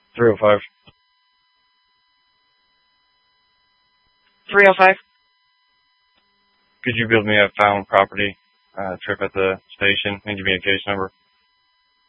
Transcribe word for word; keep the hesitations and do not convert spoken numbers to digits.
three oh five. three oh five. Could you build me a found property uh, trip at the station and give me a case number?